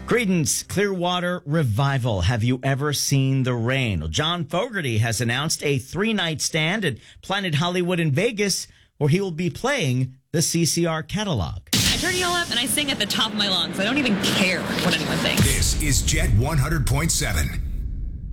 Creedence Clearwater Revival. Have you ever seen the rain? Well, John Fogerty has announced a 3-night stand at Planet Hollywood in Vegas where he will be playing the CCR catalog. I turn you all up and I sing at the top of my lungs. I don't even care what anyone thinks. This is Jet 100.7.